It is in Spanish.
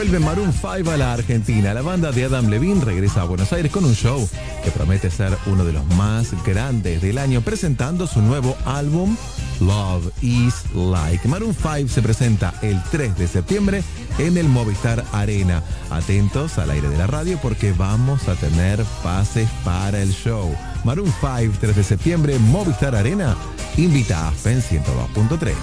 Vuelve Maroon 5 a la Argentina. La banda de Adam Levine regresa a Buenos Aires con un show que promete ser uno de los más grandes del año, presentando su nuevo álbum Love is Like. Maroon 5 se presenta el 3 de septiembre en el Movistar Arena. Atentos al aire de la radio porque vamos a tener pases para el show. Maroon 5, 3 de septiembre, Movistar Arena. Invita a Aspen 102.3.